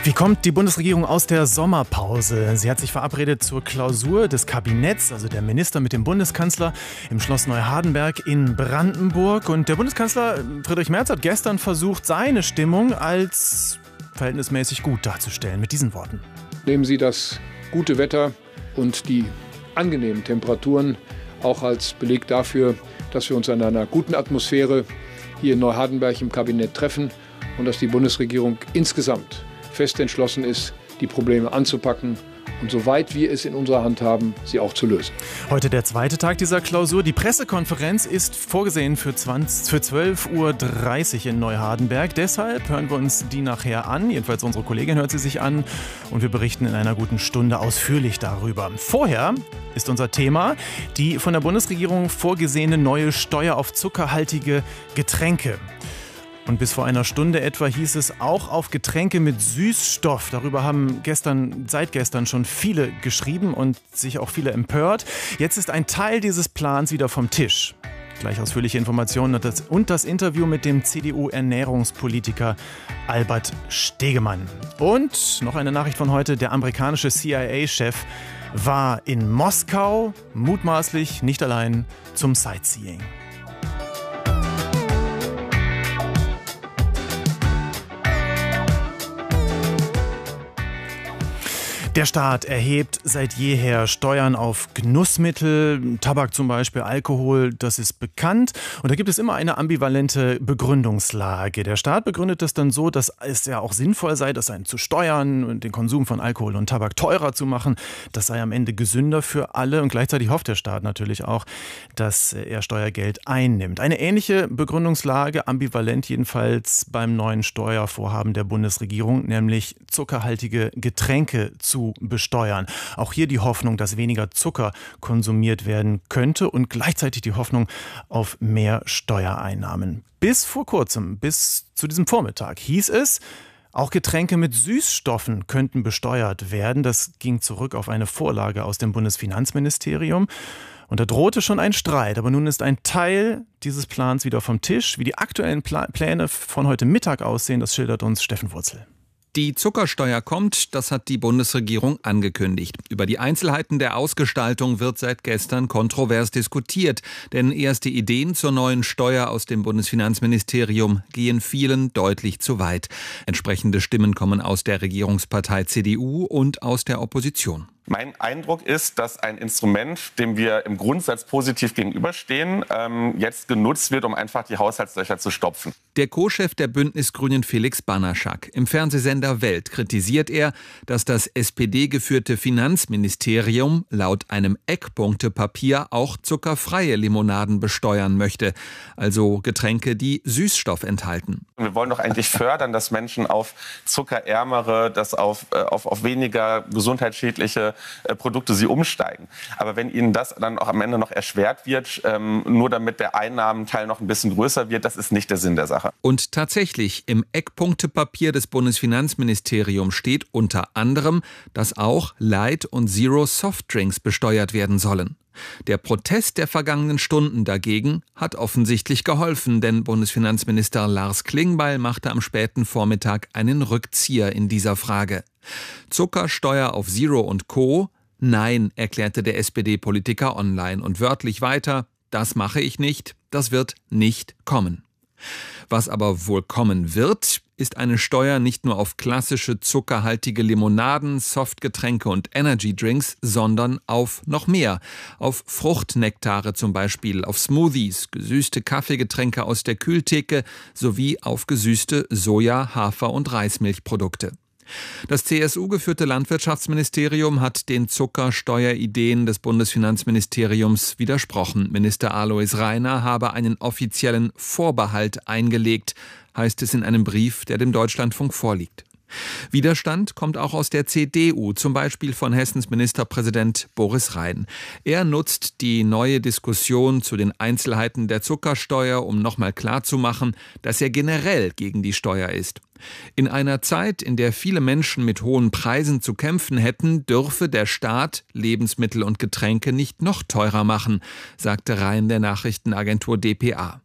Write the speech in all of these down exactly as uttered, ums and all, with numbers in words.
Wie kommt die Bundesregierung aus der Sommerpause? Sie hat sich verabredet zur Klausur des Kabinetts, also der Minister mit dem Bundeskanzler im Schloss Neuhardenberg in Brandenburg. Und der Bundeskanzler Friedrich Merz hat gestern versucht, seine Stimmung als verhältnismäßig gut darzustellen. Mit diesen Worten. Nehmen Sie das gute Wetter und die angenehmen Temperaturen auch als Beleg dafür, dass wir uns in einer guten Atmosphäre hier in Neuhardenberg im Kabinett treffen und dass die Bundesregierung insgesamt fest entschlossen ist, die Probleme anzupacken und soweit wir es in unserer Hand haben, sie auch zu lösen. Heute der zweite Tag dieser Klausur. Die Pressekonferenz ist vorgesehen für, zwanzig, für zwölf Uhr dreißig in Neuhardenberg. Deshalb hören wir uns die nachher an. Jedenfalls unsere Kollegin hört sie sich an. Und wir berichten in einer guten Stunde ausführlich darüber. Vorher ist unser Thema die von der Bundesregierung vorgesehene neue Steuer auf zuckerhaltige Getränke. Und bis vor einer Stunde etwa hieß es auch auf Getränke mit Süßstoff. Darüber haben gestern, seit gestern schon viele geschrieben und sich auch viele empört. Jetzt ist ein Teil dieses Plans wieder vom Tisch. Gleich ausführliche Informationen und das, und das Interview mit dem C D U-Ernährungspolitiker Albert Stegemann. Und noch eine Nachricht von heute. Der amerikanische C I A-Chef war in Moskau, mutmaßlich nicht allein, zum Sightseeing. Der Staat erhebt seit jeher Steuern auf Genussmittel, Tabak zum Beispiel, Alkohol, das ist bekannt. Und da gibt es immer eine ambivalente Begründungslage. Der Staat begründet das dann so, dass es ja auch sinnvoll sei, das einen zu steuern und den Konsum von Alkohol und Tabak teurer zu machen. Das sei am Ende gesünder für alle. Und gleichzeitig hofft der Staat natürlich auch, dass er Steuergeld einnimmt. Eine ähnliche Begründungslage, ambivalent jedenfalls beim neuen Steuervorhaben der Bundesregierung, nämlich zuckerhaltige Getränke zu besteuern. Auch hier die Hoffnung, dass weniger Zucker konsumiert werden könnte und gleichzeitig die Hoffnung auf mehr Steuereinnahmen. Bis vor kurzem, bis zu diesem Vormittag, hieß es, auch Getränke mit Süßstoffen könnten besteuert werden. Das ging zurück auf eine Vorlage aus dem Bundesfinanzministerium. Und da drohte schon ein Streit. Aber nun ist ein Teil dieses Plans wieder vom Tisch. Wie die aktuellen Pla- Pläne von heute Mittag aussehen, das schildert uns Steffen Wurzel. Die Zuckersteuer kommt, das hat die Bundesregierung angekündigt. Über die Einzelheiten der Ausgestaltung wird seit gestern kontrovers diskutiert. Denn erste Ideen zur neuen Steuer aus dem Bundesfinanzministerium gehen vielen deutlich zu weit. Entsprechende Stimmen kommen aus der Regierungspartei C D U und aus der Opposition. Mein Eindruck ist, dass ein Instrument, dem wir im Grundsatz positiv gegenüberstehen, ähm, jetzt genutzt wird, um einfach die Haushaltslöcher zu stopfen. Der Co-Chef der Bündnisgrünen Felix Banaschak. Im Fernsehsender Welt kritisiert er, dass das S P D-geführte Finanzministerium laut einem Eckpunktepapier auch zuckerfreie Limonaden besteuern möchte. Also Getränke, die Süßstoff enthalten. Wir wollen doch eigentlich fördern, dass Menschen auf zuckerärmere, dass auf, äh, auf, auf weniger gesundheitsschädliche Produkte sie umsteigen. Aber wenn ihnen das dann auch am Ende noch erschwert wird, ähm, nur damit der Einnahmenteil noch ein bisschen größer wird, das ist nicht der Sinn der Sache. Und tatsächlich, im Eckpunktepapier des Bundesfinanzministeriums steht unter anderem, dass auch Light- und Zero Softdrinks besteuert werden sollen. Der Protest der vergangenen Stunden dagegen hat offensichtlich geholfen, denn Bundesfinanzminister Lars Klingbeil machte am späten Vormittag einen Rückzieher in dieser Frage. Zuckersteuer auf Zero und Co.? Nein, erklärte der S P D-Politiker online und wörtlich weiter, das mache ich nicht, das wird nicht kommen. Was aber wohl kommen wird, ist eine Steuer nicht nur auf klassische zuckerhaltige Limonaden, Softgetränke und Energydrinks, sondern auf noch mehr. Auf Fruchtnektare zum Beispiel, auf Smoothies, gesüßte Kaffeegetränke aus der Kühltheke sowie auf gesüßte Soja-, Hafer- und Reismilchprodukte. Das C S U-geführte Landwirtschaftsministerium hat den Zuckersteuerideen des Bundesfinanzministeriums widersprochen. Minister Alois Rainer habe einen offiziellen Vorbehalt eingelegt, heißt es in einem Brief, der dem Deutschlandfunk vorliegt. Widerstand kommt auch aus der C D U, zum Beispiel von Hessens Ministerpräsident Boris Rhein. Er nutzt die neue Diskussion zu den Einzelheiten der Zuckersteuer, um nochmal klarzumachen, dass er generell gegen die Steuer ist. In einer Zeit, in der viele Menschen mit hohen Preisen zu kämpfen hätten, dürfe der Staat Lebensmittel und Getränke nicht noch teurer machen, sagte Rhein der Nachrichtenagentur D P A.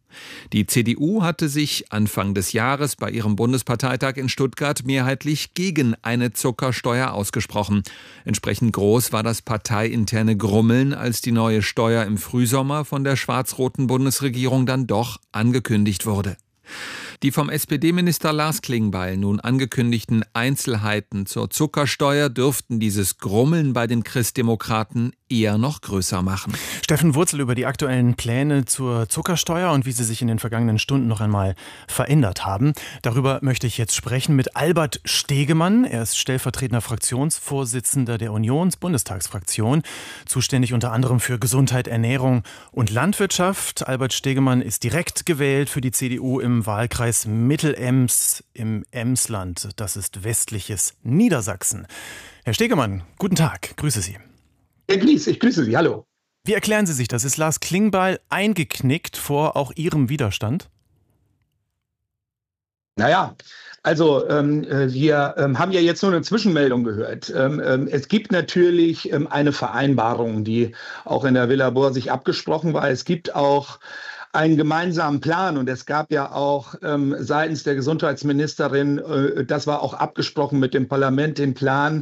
Die C D U hatte sich Anfang des Jahres bei ihrem Bundesparteitag in Stuttgart mehrheitlich gegen eine Zuckersteuer ausgesprochen. Entsprechend groß war das parteiinterne Grummeln, als die neue Steuer im Frühsommer von der schwarz-roten Bundesregierung dann doch angekündigt wurde. Die vom S P D-Minister Lars Klingbeil nun angekündigten Einzelheiten zur Zuckersteuer dürften dieses Grummeln bei den Christdemokraten eher noch größer machen. Steffen Wurzel über die aktuellen Pläne zur Zuckersteuer und wie sie sich in den vergangenen Stunden noch einmal verändert haben. Darüber möchte ich jetzt sprechen mit Albert Stegemann. Er ist stellvertretender Fraktionsvorsitzender der Unions-Bundestagsfraktion, zuständig unter anderem für Gesundheit, Ernährung und Landwirtschaft. Albert Stegemann ist direkt gewählt für die C D U im Wahlkreis Mittelems im Emsland. Das ist westliches Niedersachsen. Herr Stegemann, guten Tag, grüße Sie. Herr Gries, ich grüße Sie, hallo. Wie erklären Sie sich das? Ist Lars Klingbeil eingeknickt vor auch Ihrem Widerstand? Naja, also ähm, wir ähm, haben ja jetzt nur eine Zwischenmeldung gehört. Ähm, ähm, es gibt natürlich ähm, eine Vereinbarung, die auch in der Villa Borsig abgesprochen war. Es gibt auch einen gemeinsamen Plan und es gab ja auch ähm, seitens der Gesundheitsministerin, äh, das war auch abgesprochen mit dem Parlament, den Plan,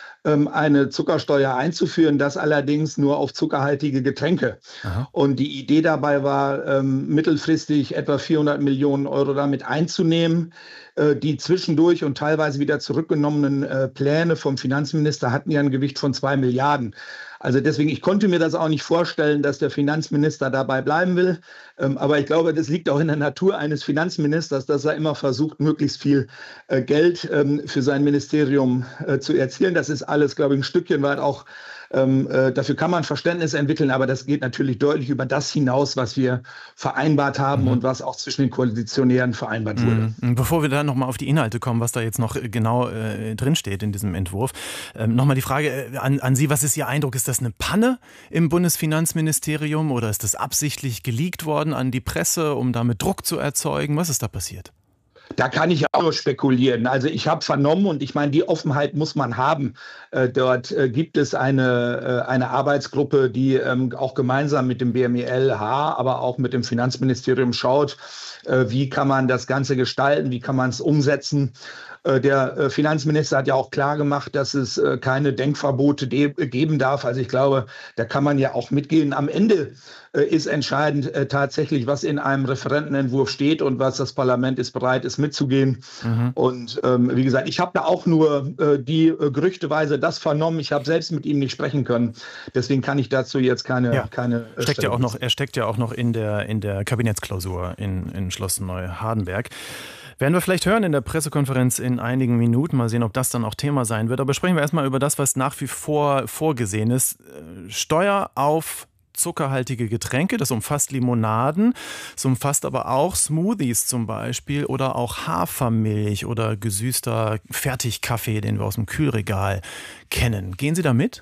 eine Zuckersteuer einzuführen, das allerdings nur auf zuckerhaltige Getränke. Aha. Und die Idee dabei war, ähm, mittelfristig etwa vierhundert Millionen Euro damit einzunehmen. Äh, die zwischendurch und teilweise wieder zurückgenommenen äh, Pläne vom Finanzminister hatten ja ein Gewicht von zwei Milliarden. Also deswegen, ich konnte mir das auch nicht vorstellen, dass der Finanzminister dabei bleiben will. Ähm, aber ich glaube, das liegt auch in der Natur eines Finanzministers, dass er immer versucht, möglichst viel äh, Geld ähm, für sein Ministerium äh, zu erzielen. Das ist alles, glaube ich, ein Stückchen weit auch, ähm, äh, dafür kann man Verständnis entwickeln, aber das geht natürlich deutlich über das hinaus, was wir vereinbart haben mhm. und was auch zwischen den Koalitionären vereinbart wurde. Mhm. Bevor wir dann nochmal auf die Inhalte kommen, was da jetzt noch genau äh, drinsteht in diesem Entwurf, ähm, nochmal die Frage äh, an, an Sie, was ist Ihr Eindruck? Ist das eine Panne im Bundesfinanzministerium oder ist das absichtlich geleakt worden an die Presse, um damit Druck zu erzeugen? Was ist da passiert? Da kann ich auch nur spekulieren. Also ich habe vernommen und ich meine, die Offenheit muss man haben. Äh, dort äh, gibt es eine, äh, eine Arbeitsgruppe, die ähm, auch gemeinsam mit dem B M E L H, aber auch mit dem Finanzministerium schaut, äh, wie kann man das Ganze gestalten, wie kann man es umsetzen. Der Finanzminister hat ja auch klar gemacht, dass es keine Denkverbote geben darf. Also ich glaube, da kann man ja auch mitgehen. Am Ende ist entscheidend tatsächlich, was in einem Referentenentwurf steht und was das Parlament ist bereit ist mitzugehen. Mhm. Und ähm, wie gesagt, ich habe da auch nur äh, die äh, gerüchteweise das vernommen. Ich habe selbst mit ihm nicht sprechen können. Deswegen kann ich dazu jetzt keine... Ja. keine äh, steckt ja auch noch, er steckt ja auch noch in der, in der Kabinettsklausur in, in Schloss Neuhardenberg. Werden wir vielleicht hören in der Pressekonferenz in einigen Minuten. Mal sehen, ob das dann auch Thema sein wird. Aber sprechen wir erstmal über das, was nach wie vor vorgesehen ist. Steuer auf zuckerhaltige Getränke, das umfasst Limonaden, es umfasst aber auch Smoothies zum Beispiel oder auch Hafermilch oder gesüßter Fertigkaffee, den wir aus dem Kühlregal kennen. Gehen Sie da mit?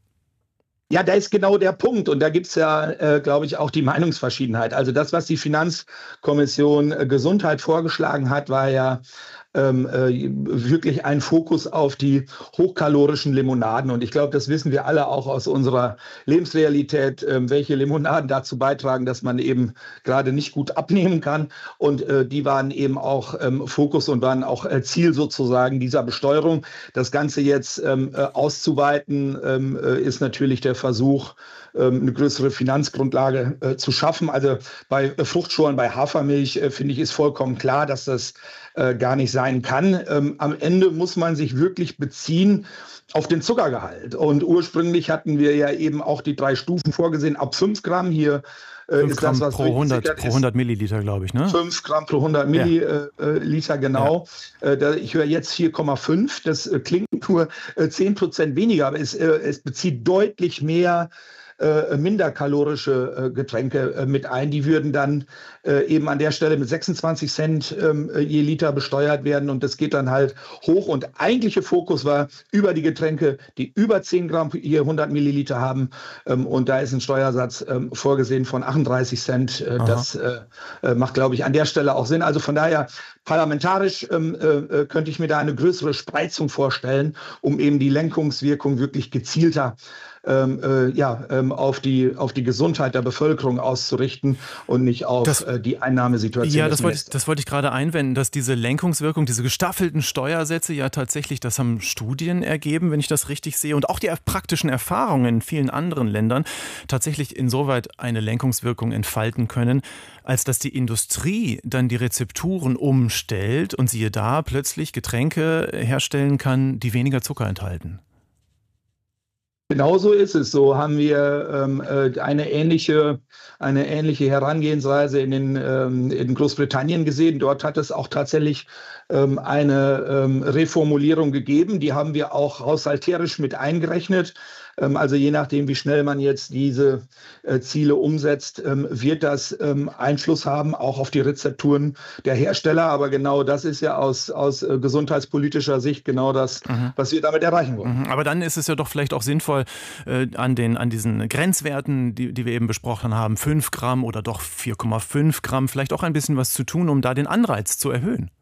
Ja, da ist genau der Punkt. Und da gibt es ja, äh, glaube ich, auch die Meinungsverschiedenheit. Also das, was die Finanzkommission äh, Gesundheit vorgeschlagen hat, war ja ähm, äh, wirklich ein Fokus auf die hochkalorischen Limonaden. Und ich glaube, das wissen wir alle auch aus unserer Lebensrealität, äh, welche Limonaden dazu beitragen, dass man eben gerade nicht gut abnehmen kann. Und äh, die waren eben auch ähm, Fokus und waren auch äh, Ziel sozusagen dieser Besteuerung. Das Ganze jetzt ähm, äh, auszuweiten, ähm, äh, ist natürlich der Versuch, ähm, eine größere Finanzgrundlage äh, zu schaffen. Also bei äh, Fruchtschoren, bei Hafermilch, äh, finde ich, ist vollkommen klar, dass das äh, gar nicht sein kann. Ähm, am Ende muss man sich wirklich beziehen auf den Zuckergehalt. Und ursprünglich hatten wir ja eben auch die drei Stufen vorgesehen, ab fünf Gramm hier. fünf Gramm das, pro, hundert, pro hundert Milliliter, glaube ich, ne? fünf Gramm pro hundert Milliliter, ja. Genau. Ja. Ich höre jetzt vier Komma fünf. Das klingt nur zehn Prozent weniger, aber es, es bezieht deutlich mehr äh, minderkalorische äh, Getränke äh, mit ein. Die würden dann äh, eben an der Stelle mit sechsundzwanzig Cent äh, je Liter besteuert werden und das geht dann halt hoch. Und eigentliche Fokus war über die Getränke, die über zehn Gramm je hundert Milliliter haben. Ähm, und da ist ein Steuersatz ähm, vorgesehen von achtunddreißig Cent. Äh, das äh, macht, glaube ich, an der Stelle auch Sinn. Also von daher parlamentarisch ähm, äh, könnte ich mir da eine größere Spreizung vorstellen, um eben die Lenkungswirkung wirklich gezielter ähm, äh, ja, ähm, auf die, auf die Gesundheit der Bevölkerung auszurichten und nicht auf das, äh, die Einnahmesituation. Ja, das wollte, ich, das wollte ich gerade einwenden, dass diese Lenkungswirkung, diese gestaffelten Steuersätze ja tatsächlich, das haben Studien ergeben, wenn ich das richtig sehe, und auch die praktischen Erfahrungen in vielen anderen Ländern tatsächlich insoweit eine Lenkungswirkung entfalten können, als dass die Industrie dann die Rezepturen umstellt und siehe da plötzlich Getränke herstellen kann, die weniger Zucker enthalten. Genauso ist es. So haben wir ähm, eine ähnliche, eine ähnliche Herangehensweise in, den, ähm, in Großbritannien gesehen. Dort hat es auch tatsächlich ähm, eine ähm, Reformulierung gegeben. Die haben wir auch haushalterisch mit eingerechnet. Ähm, also je nachdem, wie schnell man jetzt diese äh, Ziele umsetzt, ähm, wird das ähm, Einfluss haben, auch auf die Rezepturen der Hersteller. Aber genau das ist ja aus, aus äh, gesundheitspolitischer Sicht genau das, mhm. was wir damit erreichen wollen. Mhm. Aber dann ist es ja doch vielleicht auch sinnvoll, äh, an, den, an diesen Grenzwerten, die, die wir eben besprochen haben, fünf Gramm oder doch vier Komma fünf Gramm, vielleicht auch ein bisschen was zu tun, um da den Anreiz zu erhöhen.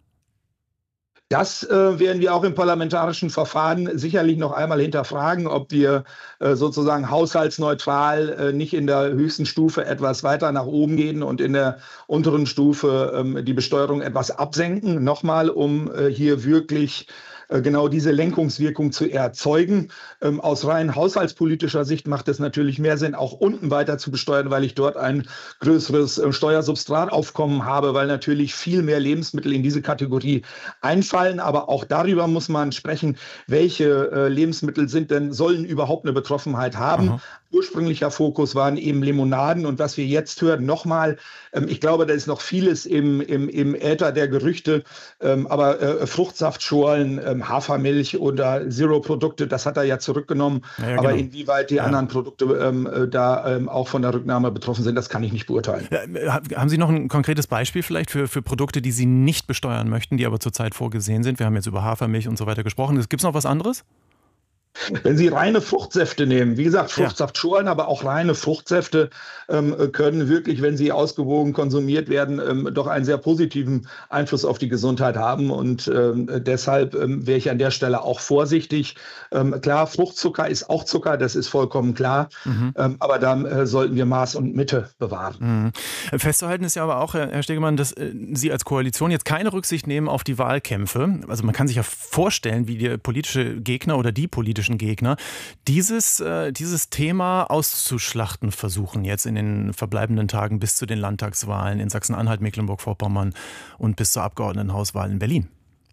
Das äh, werden wir auch im parlamentarischen Verfahren sicherlich noch einmal hinterfragen, ob wir äh, sozusagen haushaltsneutral äh, nicht in der höchsten Stufe etwas weiter nach oben gehen und in der unteren Stufe ähm, die Besteuerung etwas absenken. Nochmal, um äh, hier wirklich genau diese Lenkungswirkung zu erzeugen. Ähm, aus rein haushaltspolitischer Sicht macht es natürlich mehr Sinn, auch unten weiter zu besteuern, weil ich dort ein größeres äh, Steuersubstrataufkommen habe, weil natürlich viel mehr Lebensmittel in diese Kategorie einfallen. Aber auch darüber muss man sprechen, welche äh, Lebensmittel sind denn, sollen überhaupt eine Betroffenheit haben. Aha. Ursprünglicher Fokus waren eben Limonaden. Und was wir jetzt hören, nochmal, ähm, ich glaube, da ist noch vieles im, im, im Äther der Gerüchte, ähm, aber äh, Fruchtsaftschorlen, ähm, Hafermilch oder Zero-Produkte, das hat er ja zurückgenommen. Ja, ja, aber genau. Inwieweit die ja. anderen Produkte ähm, da ähm, auch von der Rücknahme betroffen sind, das kann ich nicht beurteilen. Ja, haben Sie noch ein konkretes Beispiel vielleicht für, für Produkte, die Sie nicht besteuern möchten, die aber zurzeit vorgesehen sind? Wir haben jetzt über Hafermilch und so weiter gesprochen. Gibt es noch was anderes? Wenn Sie reine Fruchtsäfte nehmen, wie gesagt, Fruchtsaftschorlen, ja. aber auch reine Fruchtsäfte ähm, können wirklich, wenn sie ausgewogen konsumiert werden, ähm, doch einen sehr positiven Einfluss auf die Gesundheit haben. Und ähm, deshalb ähm, wäre ich an der Stelle auch vorsichtig. Ähm, klar, Fruchtzucker ist auch Zucker, das ist vollkommen klar. Mhm. Ähm, aber da äh, sollten wir Maß und Mitte bewahren. Mhm. Festzuhalten ist ja aber auch, Herr Stegemann, dass äh, Sie als Koalition jetzt keine Rücksicht nehmen auf die Wahlkämpfe. Also man kann sich ja vorstellen, wie der politische Gegner oder die politische Gegner, dieses, äh, dieses Thema auszuschlachten versuchen jetzt in den verbleibenden Tagen bis zu den Landtagswahlen in Sachsen-Anhalt, Mecklenburg-Vorpommern und bis zur Abgeordnetenhauswahl in Berlin.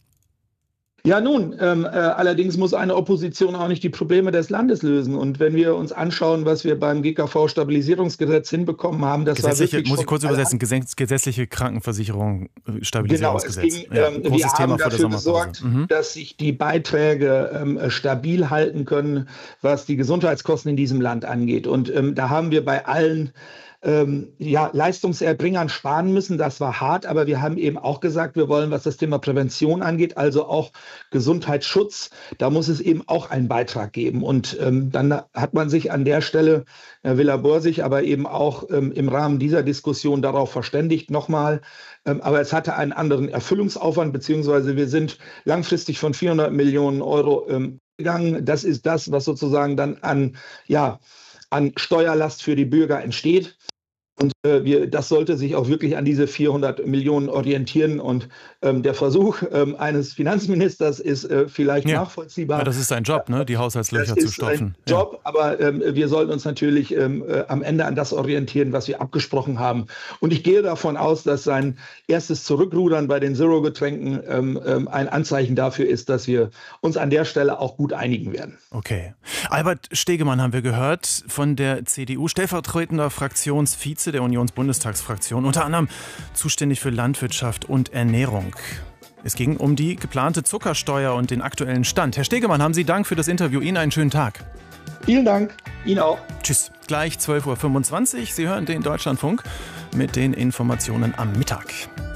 Ja, nun, ähm, äh, allerdings muss eine Opposition auch nicht die Probleme des Landes lösen. Und wenn wir uns anschauen, was wir beim G K V-Stabilisierungsgesetz hinbekommen haben, das war wirklich muss ich kurz übersetzen, gesetzliche Krankenversicherung, Stabilisierungsgesetz. Genau, es ging, ja, ähm, wir haben dafür gesorgt, mhm. dass sich die Beiträge ähm, stabil halten können, was die Gesundheitskosten in diesem Land angeht. Und ähm, da haben wir bei allen Ähm, ja, Leistungserbringern sparen müssen. Das war hart, aber wir haben eben auch gesagt, wir wollen, was das Thema Prävention angeht, also auch Gesundheitsschutz, da muss es eben auch einen Beitrag geben. Und ähm, dann hat man sich an der Stelle, Herr Villa-Borsig, aber eben auch ähm, im Rahmen dieser Diskussion darauf verständigt, nochmal, ähm, aber es hatte einen anderen Erfüllungsaufwand, beziehungsweise wir sind langfristig von vierhundert Millionen Euro ähm, gegangen. Das ist das, was sozusagen dann an, ja, an Steuerlast für die Bürger entsteht. Und äh, wir, das sollte sich auch wirklich an diese vierhundert Millionen orientieren. Und ähm, der Versuch ähm, eines Finanzministers ist äh, vielleicht ja. nachvollziehbar. Ja, das ist sein Job, ne? Die Haushaltslöcher zu stopfen. Das ist ein Job, ja. aber ähm, wir sollten uns natürlich ähm, äh, am Ende an das orientieren, was wir abgesprochen haben. Und ich gehe davon aus, dass sein erstes Zurückrudern bei den Zero-Getränken ähm, ähm, ein Anzeichen dafür ist, dass wir uns an der Stelle auch gut einigen werden. Okay. Albert Stegemann haben wir gehört von der C D U, stellvertretender Fraktionsvize der Unionsbundestagsfraktion, unter anderem zuständig für Landwirtschaft und Ernährung. Es ging um die geplante Zuckersteuer und den aktuellen Stand. Herr Stegemann, haben Sie Dank für das Interview. Ihnen einen schönen Tag. Vielen Dank. Ihnen auch. Tschüss. Gleich zwölf Uhr fünfundzwanzig. Sie hören den Deutschlandfunk mit den Informationen am Mittag.